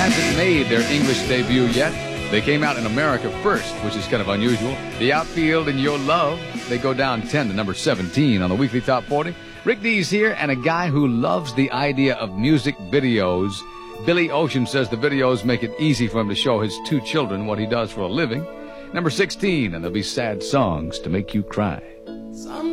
hasn't made their English debut yet. They came out in America first, which is kind of unusual. The Outfield and Your Love, they go down 10 to number 17 on the weekly Top 40. Rick Dees here, and a guy who loves the idea of music videos. Billy Ocean says the videos make it easy for him to show his 2 children what he does for a living. Number 16, and there'll be sad songs to make you cry.